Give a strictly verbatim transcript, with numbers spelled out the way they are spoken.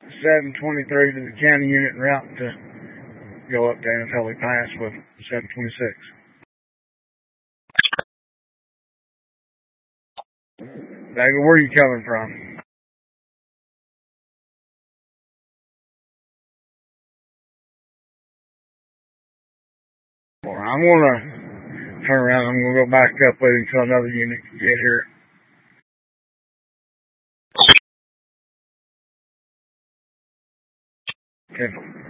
seven twenty-three to the county unit en route to go up there until we pass with seven twenty-six. David, where are you coming from? Well, I'm going to turn around. I'm going to go back up with him until another unit can get here. Temple.